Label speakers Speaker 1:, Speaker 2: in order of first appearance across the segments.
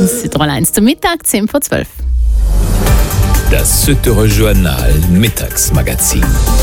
Speaker 1: Südtirol 1 zum Mittag, 10:12.
Speaker 2: Das Südtirol Journal Mittagsmagazin.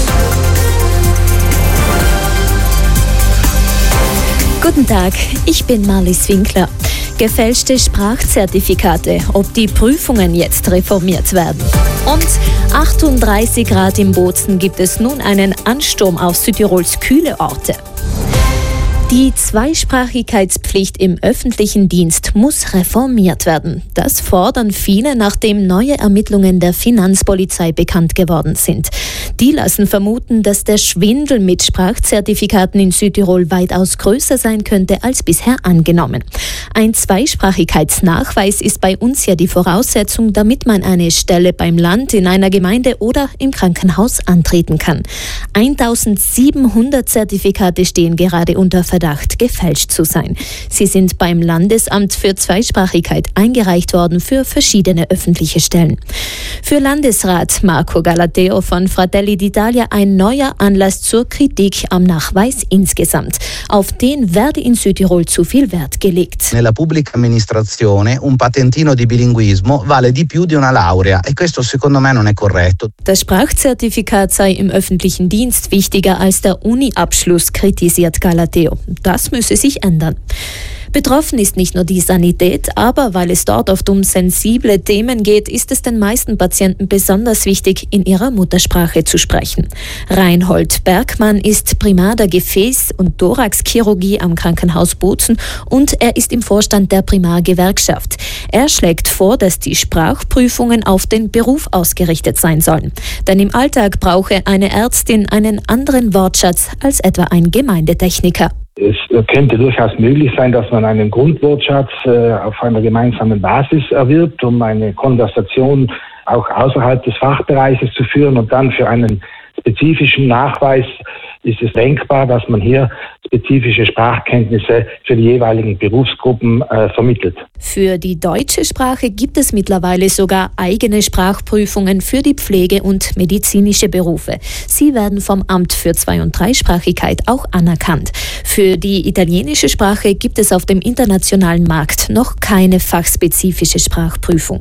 Speaker 3: Guten Tag, ich bin Marlies Winkler. Gefälschte Sprachzertifikate, ob die Prüfungen jetzt reformiert werden. Und 38 Grad in Bozen gibt es nun einen Ansturm auf Südtirols kühle Orte. Die Zweisprachigkeitspflicht im öffentlichen Dienst muss reformiert werden. Das fordern viele, nachdem neue Ermittlungen der Finanzpolizei bekannt geworden sind. Die lassen vermuten, dass der Schwindel mit Sprachzertifikaten in Südtirol weitaus größer sein könnte als bisher angenommen. Ein Zweisprachigkeitsnachweis ist bei uns ja die Voraussetzung, damit man eine Stelle beim Land, in einer Gemeinde oder im Krankenhaus antreten kann. 1700 Zertifikate stehen gerade unter Verdacht, gefälscht zu sein. Sie sind beim Landesamt für Zweisprachigkeit eingereicht worden für verschiedene öffentliche Stellen. Für Landesrat Marco Galateo von Fratelli d'Italia ein neuer Anlass zur Kritik am Nachweis insgesamt. Auf den werde in Südtirol zu viel Wert gelegt.
Speaker 4: Nella pubblica amministrazione un patentino di bilinguismo vale di più di una laurea e questo secondo me non è corretto.
Speaker 3: Das Sprachzertifikat sei im öffentlichen Dienst wichtiger als der Uni-Abschluss, kritisiert Galateo. Das müsse sich ändern. Betroffen ist nicht nur die Sanität, aber weil es dort oft um sensible Themen geht, ist es den meisten Patienten besonders wichtig, in ihrer Muttersprache zu sprechen. Reinhold Bergmann ist Primar der Gefäß- und Thoraxchirurgie am Krankenhaus Bozen und er ist im Vorstand der Primar-Gewerkschaft. Er schlägt vor, dass die Sprachprüfungen auf den Beruf ausgerichtet sein sollen. Denn im Alltag brauche eine Ärztin einen anderen Wortschatz als etwa ein Gemeindetechniker.
Speaker 5: Es könnte durchaus möglich sein, dass man einen Grundwortschatz auf einer gemeinsamen Basis erwirbt, um eine Konversation auch außerhalb des Fachbereiches zu führen. Und dann für einen spezifischen Nachweis ist es denkbar, dass man hier spezifische Sprachkenntnisse für die jeweiligen Berufsgruppen vermittelt.
Speaker 3: Für die deutsche Sprache gibt es mittlerweile sogar eigene Sprachprüfungen für die Pflege- und medizinische Berufe. Sie werden vom Amt für Zwei- und Dreisprachigkeit auch anerkannt. Für die italienische Sprache gibt es auf dem internationalen Markt noch keine fachspezifische Sprachprüfung.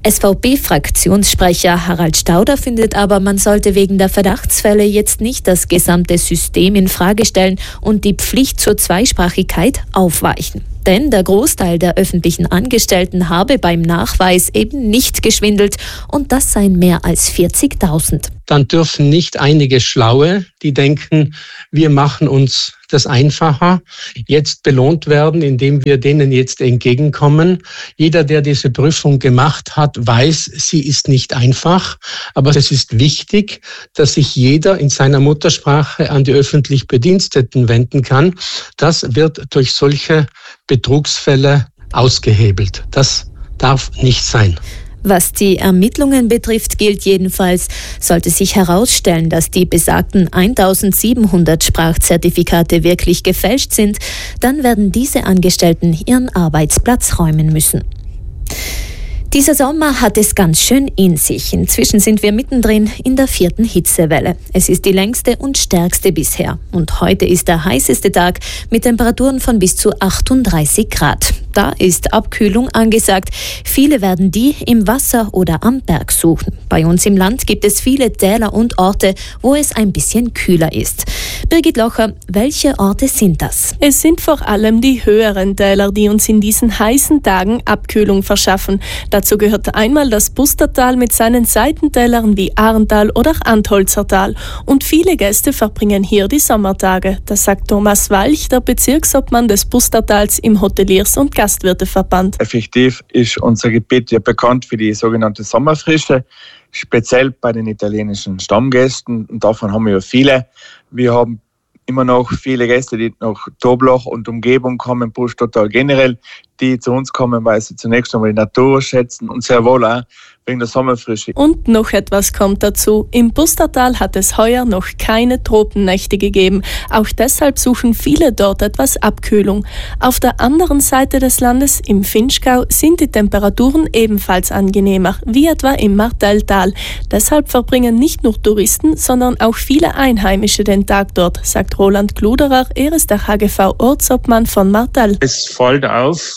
Speaker 3: SVP-Fraktionssprecher Harald Stauder findet aber, man sollte wegen der Verdachtsfälle jetzt nicht das gesamte System in Frage stellen und die Pflicht zur Zweisprachigkeit aufweichen. Denn der Großteil der öffentlichen Angestellten habe beim Nachweis eben nicht geschwindelt und das seien mehr als 40.000.
Speaker 6: Dann dürfen nicht einige Schlaue, die denken, wir machen uns das einfacher, jetzt belohnt werden, indem wir denen jetzt entgegenkommen. Jeder, der diese Prüfung gemacht hat, weiß, sie ist nicht einfach, aber es ist wichtig, dass sich jeder in seiner Muttersprache an die öffentlich Bediensteten wenden kann. Das wird durch solche Betrugsfälle ausgehebelt. Das darf nicht sein.
Speaker 3: Was die Ermittlungen betrifft, gilt jedenfalls, sollte sich herausstellen, dass die besagten 1700 Sprachzertifikate wirklich gefälscht sind, dann werden diese Angestellten ihren Arbeitsplatz räumen müssen. Dieser Sommer hat es ganz schön in sich. Inzwischen sind wir mittendrin in der 4. Hitzewelle. Es ist die längste und stärkste bisher. Und heute ist der heißeste Tag mit Temperaturen von bis zu 38 Grad. Da ist Abkühlung angesagt. Viele werden die im Wasser oder am Berg suchen. Bei uns im Land gibt es viele Täler und Orte, wo es ein bisschen kühler ist. Birgit Locher, welche Orte sind das?
Speaker 7: Es sind vor allem die höheren Täler, die uns in diesen heißen Tagen Abkühlung verschaffen. Dazu gehört einmal das Pustertal mit seinen Seitentälern wie Ahrental oder Antholzertal. Und viele Gäste verbringen hier die Sommertage. Das sagt Thomas Walch, der Bezirksobmann des Pustertals im Hoteliers- und Gastwirteverband.
Speaker 8: Effektiv ist unser Gebiet ja bekannt für die sogenannte Sommerfrische, speziell bei den italienischen Stammgästen. Und davon haben wir ja viele. Wir haben immer noch viele Gäste, die nach Toblach und Umgebung kommen, Pustertal generell, die zu uns kommen, weil sie zunächst einmal die Natur schätzen und sehr wohl auch wegen der Sommerfrische.
Speaker 7: Und noch etwas kommt dazu. Im Pustertal hat es heuer noch keine Tropennächte gegeben. Auch deshalb suchen viele dort etwas Abkühlung. Auf der anderen Seite des Landes, im Vinschgau, sind die Temperaturen ebenfalls angenehmer, wie etwa im Martelltal. Deshalb verbringen nicht nur Touristen, sondern auch viele Einheimische den Tag dort, sagt Roland Kluderer. Er ist der HGV-Ortsobmann von Martell.
Speaker 9: Es fällt auf,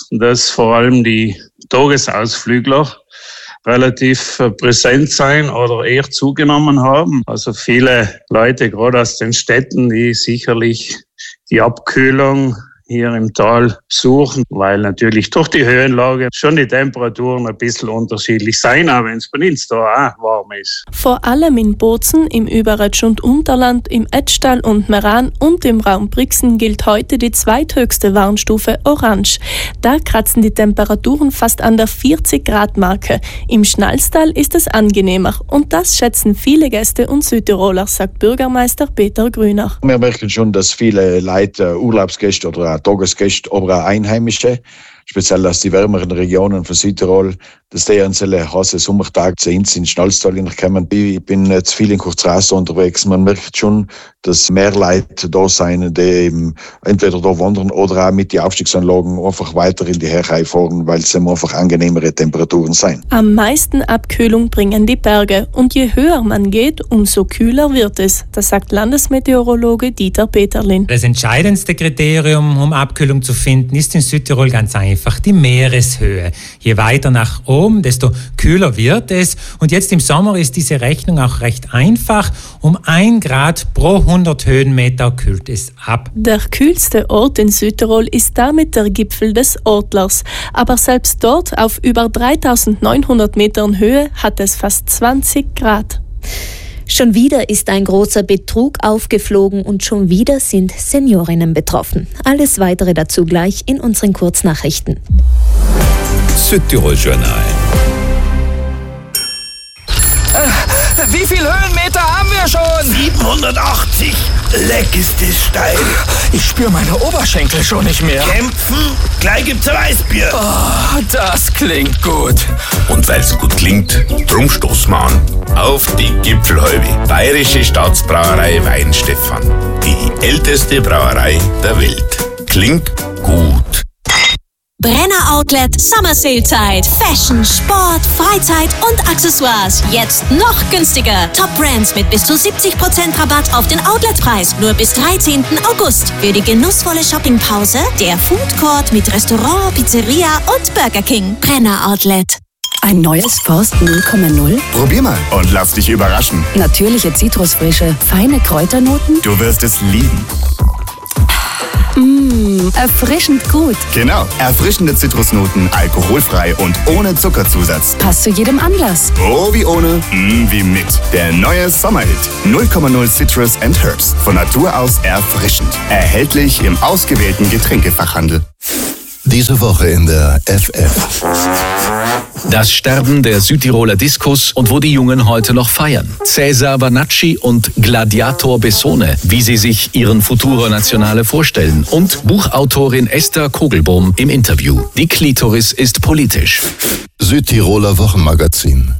Speaker 9: dass vor allem die Tagesausflügler relativ präsent sein oder eher zugenommen haben. Also viele Leute, gerade aus den Städten, die sicherlich die Abkühlung hier im Tal besuchen, weil natürlich durch die Höhenlage schon die Temperaturen ein bisschen unterschiedlich sein, auch wenn es bei uns da auch warm ist.
Speaker 7: Vor allem in Bozen, im Überetsch und Unterland, im Etschtal und Meran und im Raum Brixen gilt heute die zweithöchste Warnstufe Orange. Da kratzen die Temperaturen fast an der 40-Grad-Marke. Im Schnalztal ist es angenehmer und das schätzen viele Gäste und Südtiroler, sagt Bürgermeister Peter Grüner.
Speaker 10: Wir merken schon, dass viele Leute, Urlaubsgäste oder Tagesgäste, aber auch Einheimische, speziell aus den wärmeren Regionen von Südtirol, dass die an solche heißen Sommertagen zu uns in Schnalztal kommen. Ich bin jetzt viel in Kurzstraße unterwegs. Man merkt schon, dass mehr Leute da sein, die eben entweder da wandern oder auch mit den Aufstiegsanlagen einfach weiter in die Herrei fahren, weil es einfach angenehmere Temperaturen sind.
Speaker 7: Am meisten Abkühlung bringen die Berge und je höher man geht, umso kühler wird es. Das sagt Landesmeteorologe Dieter Peterlin.
Speaker 11: Das entscheidendste Kriterium, um Abkühlung zu finden, ist in Südtirol ganz einfach die Meereshöhe. Je weiter nach oben, desto kühler wird es. Und jetzt im Sommer ist diese Rechnung auch recht einfach. Um 1 Grad pro 100 Höhenmeter kühlt es ab.
Speaker 7: Der kühlste Ort in Südtirol ist damit der Gipfel des Ortlers. Aber selbst dort auf über 3900 Metern Höhe hat es fast 20 Grad.
Speaker 3: Schon wieder ist ein großer Betrug aufgeflogen und schon wieder sind Seniorinnen betroffen. Alles Weitere dazu gleich in unseren Kurznachrichten.
Speaker 2: Südtirol Journal.
Speaker 12: Wie viel Höhenmeter haben wir schon?
Speaker 13: 780. Leck ist das steil.
Speaker 12: Ich spüre meine Oberschenkel schon nicht mehr.
Speaker 13: Kämpfen? Gleich gibt's ein Weißbier.
Speaker 12: Oh, das klingt gut.
Speaker 14: Und weil's gut klingt, drum stoßen wir an. Auf die Gipfelhalbe. Bayerische Staatsbrauerei Weinstefan. Die älteste Brauerei der Welt. Klingt gut.
Speaker 15: Brenner Outlet Summer Sale Zeit. Fashion, Sport, Freizeit und Accessoires. Jetzt noch günstiger. Top Brands mit bis zu 70% Rabatt auf den Outletpreis. Nur bis 13. August. Für die genussvolle Shoppingpause der Food Court mit Restaurant, Pizzeria und Burger King. Brenner Outlet.
Speaker 16: Ein neues Forst 0,0?
Speaker 17: Probier mal und lass dich überraschen.
Speaker 16: Natürliche Zitrusfrische, feine Kräuternoten?
Speaker 17: Du wirst es lieben.
Speaker 16: Erfrischend gut.
Speaker 17: Genau, erfrischende Zitrusnoten, alkoholfrei und ohne Zuckerzusatz.
Speaker 16: Passt zu jedem Anlass.
Speaker 17: Oh, wie ohne, wie mit. Der neue Sommerhit 0,0 Citrus and Herbs. Von Natur aus erfrischend. Erhältlich im ausgewählten Getränkefachhandel.
Speaker 18: Diese Woche in der FF.
Speaker 2: Das Sterben der Südtiroler Diskus und wo die Jungen heute noch feiern. Cesar Banacci und Gladiator Bessone, wie sie sich ihren Futuro Nationale vorstellen. Und Buchautorin Esther Kogelbohm im Interview. Die Klitoris ist politisch.
Speaker 18: Südtiroler Wochenmagazin.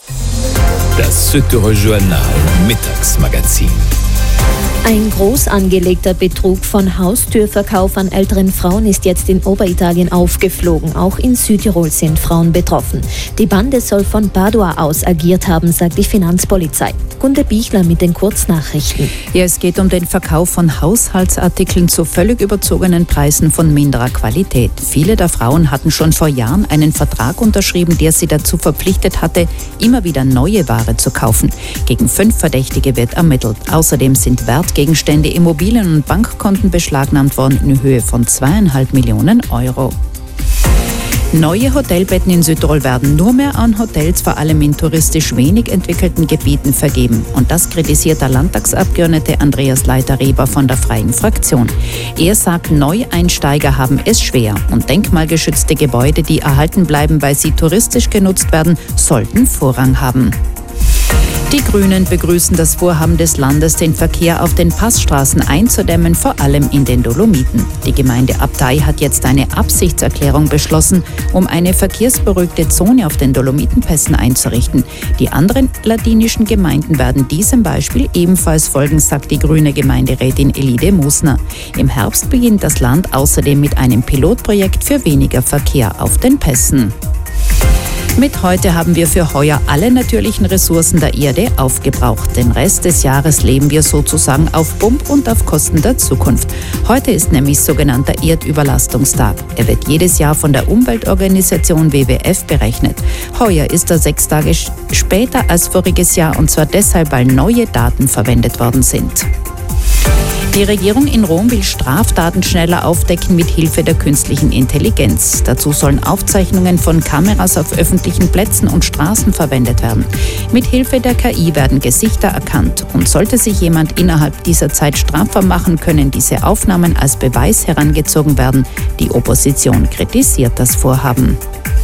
Speaker 2: Das Südtirol Journal Mittagsmagazin.
Speaker 3: Ein groß angelegter Betrug von Haustürverkauf an älteren Frauen ist jetzt in Oberitalien aufgeflogen. Auch in Südtirol sind Frauen betroffen. Die Bande soll von Padua aus agiert haben, sagt die Finanzpolizei. Gunde Bichler mit den Kurznachrichten.
Speaker 19: Ja, es geht um den Verkauf von Haushaltsartikeln zu völlig überzogenen Preisen von minderer Qualität. Viele der Frauen hatten schon vor Jahren einen Vertrag unterschrieben, der sie dazu verpflichtet hatte, immer wieder neue Ware zu kaufen. Gegen 5 Verdächtige wird ermittelt. Außerdem sind Wertgegenstände, Immobilien und Bankkonten beschlagnahmt worden in Höhe von 2,5 Millionen Euro. Neue Hotelbetten in Südtirol werden nur mehr an Hotels, vor allem in touristisch wenig entwickelten Gebieten, vergeben. Und das kritisiert der Landtagsabgeordnete Andreas Leiter-Reber von der Freien Fraktion. Er sagt, Neueinsteiger haben es schwer und denkmalgeschützte Gebäude, die erhalten bleiben, weil sie touristisch genutzt werden, sollten Vorrang haben. Die Grünen begrüßen das Vorhaben des Landes, den Verkehr auf den Passstraßen einzudämmen, vor allem in den Dolomiten. Die Gemeinde Abtei hat jetzt eine Absichtserklärung beschlossen, um eine verkehrsberuhigte Zone auf den Dolomitenpässen einzurichten. Die anderen ladinischen Gemeinden werden diesem Beispiel ebenfalls folgen, sagt die grüne Gemeinderätin Elide Musner. Im Herbst beginnt das Land außerdem mit einem Pilotprojekt für weniger Verkehr auf den Pässen. Mit heute haben wir für heuer alle natürlichen Ressourcen der Erde aufgebraucht. Den Rest des Jahres leben wir sozusagen auf Pump und auf Kosten der Zukunft. Heute ist nämlich sogenannter Erdüberlastungstag. Er wird jedes Jahr von der Umweltorganisation WWF berechnet. Heuer ist er 6 Tage später als voriges Jahr und zwar deshalb, weil neue Daten verwendet worden sind. Die Regierung in Rom will Straftaten schneller aufdecken mit Hilfe der künstlichen Intelligenz. Dazu sollen Aufzeichnungen von Kameras auf öffentlichen Plätzen und Straßen verwendet werden. Mit Hilfe der KI werden Gesichter erkannt und sollte sich jemand innerhalb dieser Zeit strafbar machen, können diese Aufnahmen als Beweis herangezogen werden. Die Opposition kritisiert das Vorhaben.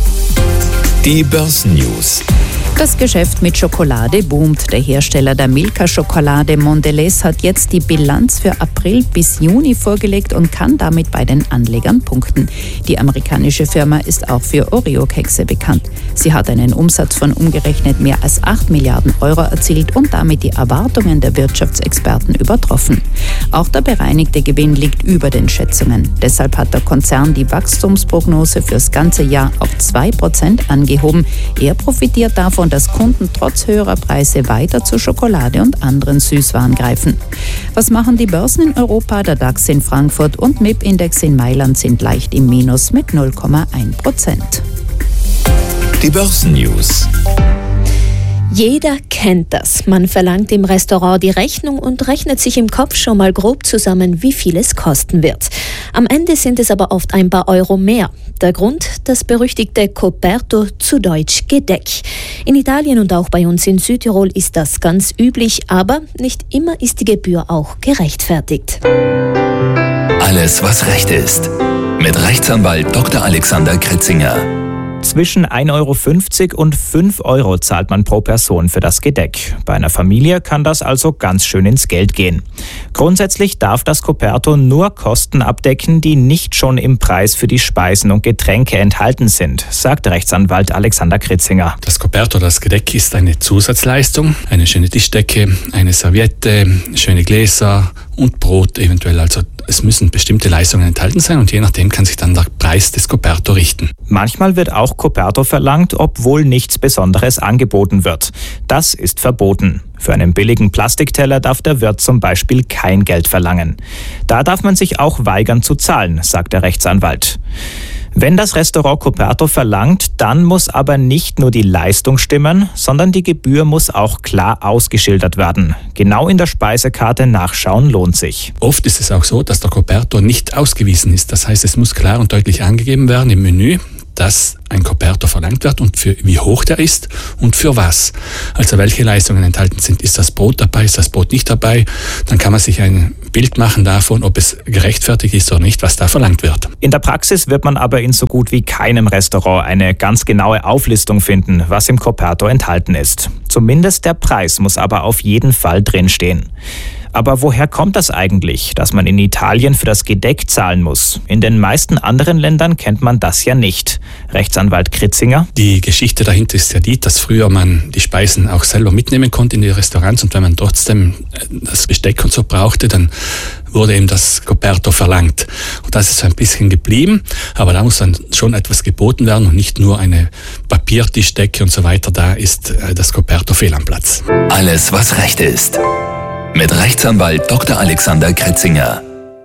Speaker 2: Die Börsennews.
Speaker 19: Das Geschäft mit Schokolade boomt. Der Hersteller der Milka-Schokolade Mondelez hat jetzt die Bilanz für April bis Juni vorgelegt und kann damit bei den Anlegern punkten. Die amerikanische Firma ist auch für Oreo-Kekse bekannt. Sie hat einen Umsatz von umgerechnet mehr als 8 Milliarden Euro erzielt und damit die Erwartungen der Wirtschaftsexperten übertroffen. Auch der bereinigte Gewinn liegt über den Schätzungen. Deshalb hat der Konzern die Wachstumsprognose fürs ganze Jahr auf 2% angehoben. Er profitiert davon, dass Kunden trotz höherer Preise weiter zu Schokolade und anderen Süßwaren greifen. Was machen die Börsen in Europa? Der DAX in Frankfurt und MIP-Index in Mailand sind leicht im Minus mit 0,1%.
Speaker 2: Die Börsennews.
Speaker 3: Jeder kennt das. Man verlangt im Restaurant die Rechnung und rechnet sich im Kopf schon mal grob zusammen, wie viel es kosten wird. Am Ende sind es aber oft ein paar Euro mehr. Der Grund? Das berüchtigte Coperto, zu Deutsch Gedeck. In Italien und auch bei uns in Südtirol ist das ganz üblich, aber nicht immer ist die Gebühr auch gerechtfertigt.
Speaker 2: Alles, was Recht ist. Mit Rechtsanwalt Dr. Alexander Kritzinger.
Speaker 20: Zwischen 1,50 € und 5 € zahlt man pro Person für das Gedeck. Bei einer Familie kann das also ganz schön ins Geld gehen. Grundsätzlich darf das Coperto nur Kosten abdecken, die nicht schon im Preis für die Speisen und Getränke enthalten sind, sagt Rechtsanwalt Alexander Kritzinger.
Speaker 21: Das Coperto, das Gedeck, ist eine Zusatzleistung. Eine schöne Tischdecke, eine Serviette, schöne Gläser und Brot eventuell. Also es müssen bestimmte Leistungen enthalten sein und je nachdem kann sich dann der Preis des Coperto richten.
Speaker 20: Manchmal wird auch Coperto verlangt, obwohl nichts Besonderes angeboten wird. Das ist verboten. Für einen billigen Plastikteller darf der Wirt zum Beispiel kein Geld verlangen. Da darf man sich auch weigern zu zahlen, sagt der Rechtsanwalt. Wenn das Restaurant Coperto verlangt, dann muss aber nicht nur die Leistung stimmen, sondern die Gebühr muss auch klar ausgeschildert werden. Genau in der Speisekarte nachschauen lohnt sich.
Speaker 21: Oft ist es auch so, dass der Coperto nicht ausgewiesen ist. Das heißt, es muss klar und deutlich angegeben werden im Menü, dass ein Coperto verlangt wird und für wie hoch der ist und für was. Also welche Leistungen enthalten sind. Ist das Brot dabei, ist das Brot nicht dabei? Dann kann man sich ein Bild machen davon, ob es gerechtfertigt ist oder nicht, was da verlangt wird.
Speaker 20: In der Praxis wird man aber in so gut wie keinem Restaurant eine ganz genaue Auflistung finden, was im Coperto enthalten ist. Zumindest der Preis muss aber auf jeden Fall drinstehen. Aber woher kommt das eigentlich, dass man in Italien für das Gedeck zahlen muss? In den meisten anderen Ländern kennt man das ja nicht. Rechtsanwalt Kritzinger.
Speaker 21: Die Geschichte dahinter ist ja die, dass früher man die Speisen auch selber mitnehmen konnte in die Restaurants und wenn man trotzdem das Besteck und so brauchte, dann wurde eben das Coperto verlangt. Und das ist so ein bisschen geblieben, aber da muss dann schon etwas geboten werden und nicht nur eine Papiertischdecke und so weiter. Da ist das Coperto fehl am Platz.
Speaker 2: Alles, was Recht ist. Mit Rechtsanwalt Dr. Alexander Kritzinger.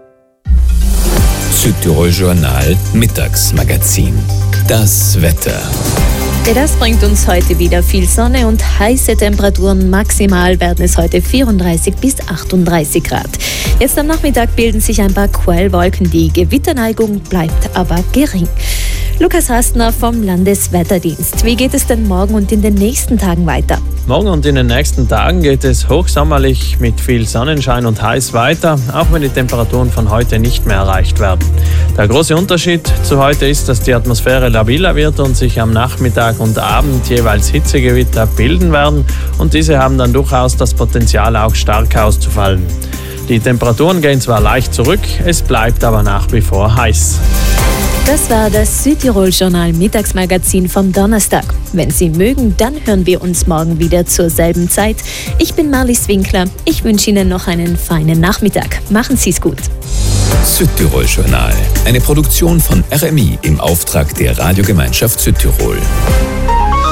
Speaker 2: Südtirol Journal Mittagsmagazin. Das Wetter.
Speaker 3: Ja, das bringt uns heute wieder viel Sonne und heiße Temperaturen. Maximal werden es heute 34 bis 38 Grad. Jetzt am Nachmittag bilden sich ein paar Quellwolken. Die Gewitterneigung bleibt aber gering. Lukas Hastner vom Landeswetterdienst. Wie geht es denn morgen und in den nächsten Tagen weiter?
Speaker 22: Morgen und in den nächsten Tagen geht es hochsommerlich mit viel Sonnenschein und heiß weiter, auch wenn die Temperaturen von heute nicht mehr erreicht werden. Der große Unterschied zu heute ist, dass die Atmosphäre labiler wird und sich am Nachmittag und Abend jeweils Hitzegewitter bilden werden und diese haben dann durchaus das Potenzial, auch stark auszufallen. Die Temperaturen gehen zwar leicht zurück, es bleibt aber nach wie vor heiß.
Speaker 3: Das war das Südtirol-Journal Mittagsmagazin vom Donnerstag. Wenn Sie mögen, dann hören wir uns morgen wieder zur selben Zeit. Ich bin Marlies Winkler. Ich wünsche Ihnen noch einen feinen Nachmittag. Machen Sie es gut.
Speaker 2: Südtirol-Journal. Eine Produktion von RMI im Auftrag der Radiogemeinschaft Südtirol.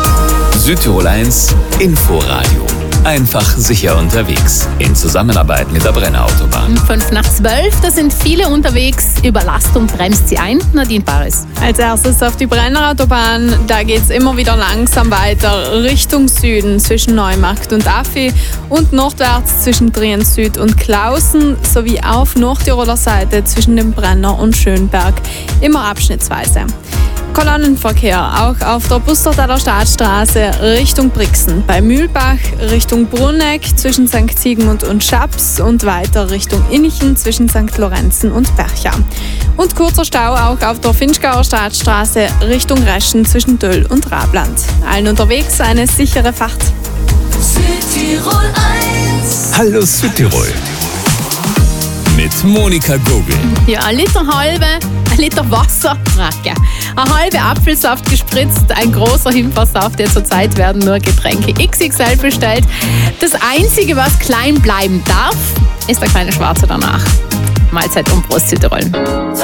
Speaker 2: Südtirol 1 Inforadio. Einfach sicher unterwegs. In Zusammenarbeit mit der Brenner Autobahn.
Speaker 1: 11:05, da sind viele unterwegs. Überlastung bremst sie ein. Nadine Paris.
Speaker 4: Als erstes auf die Brenner Autobahn. Da geht es immer wieder langsam weiter Richtung Süden zwischen Neumarkt und Affi und nordwärts zwischen Triens Süd und Klausen sowie auf Nordtiroler Seite zwischen dem Brenner und Schönberg. Immer abschnittsweise. Kolonnenverkehr auch auf der Pustertaler Staatsstraße Richtung Brixen, bei Mühlbach Richtung Brunegg zwischen St. Sigmund und Schaps und weiter Richtung Innichen zwischen St. Lorenzen und Bercha. Und kurzer Stau auch auf der Finchgauer Staatsstraße Richtung Reschen zwischen Döll und Rabland. Allen unterwegs eine sichere Fahrt.
Speaker 23: Südtirol 1.
Speaker 2: Hallo Südtirol. Mit Monika Gogel.
Speaker 1: Ja, ein Liter Wasser, eine halbe Apfelsaft gespritzt, ein großer Himbeersaft, der zurzeit werden nur Getränke XXL bestellt. Das Einzige, was klein bleiben darf, ist der kleine Schwarze danach. Mahlzeit und Prost Südtirol.